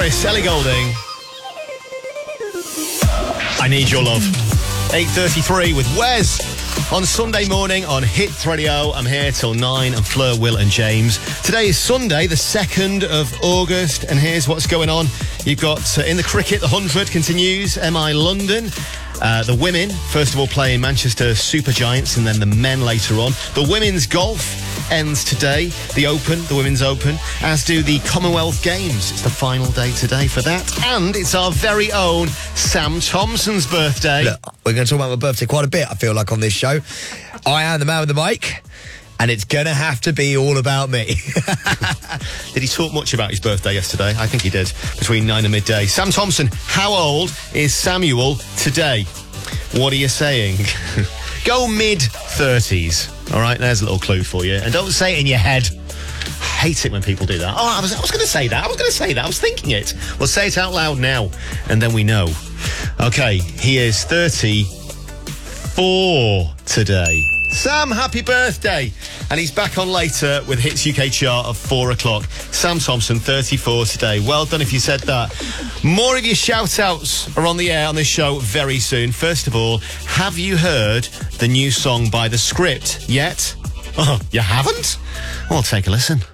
Morris, Ellie Goulding. I Need Your Love. 8:33 with Wes on Sunday morning on Hits Radio. I'm here till 9, and Fleur, Will and James. Today is Sunday, the 2nd of August, and here's what's going on. You've got, in the cricket, the 100 continues, MI London. The women, first of all, playing Manchester Super Giants, and then the men later on. The women's golf ends today, the Women's Open, as do the Commonwealth Games. It's the final day today for that, and it's our very own Sam Thompson's birthday. Look, we're going to talk about my birthday quite a bit, I feel like, on this show. I am the man with the mic, and it's going to have to be all about me. Did he talk much about his birthday yesterday? I think he did, between 9 and midday. Sam Thompson, how old is Samuel today? What are you saying? Go mid-30s. All right, there's a little clue for you. And don't say it in your head. I hate it when people do that. Oh, I was going to say that. I was thinking it. Well, say it out loud now, and then we know. Okay, he is 34 today. Sam, happy birthday. And he's back on later with Hits UK chart of 4 o'clock. Sam Thompson, 34 today. Well done if you said that. More of your shout-outs are on the air on this show very soon. First of all, have you heard the new song by The Script yet? Oh, you haven't? Well, take a listen.